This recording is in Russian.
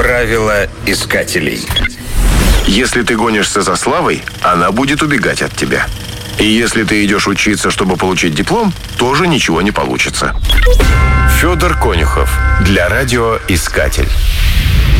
Правила искателей. Если ты гонишься за славой, она будет убегать от тебя. И если ты идешь учиться, чтобы получить диплом, тоже ничего не получится. Федор Конюхов. Для радио «Искатель».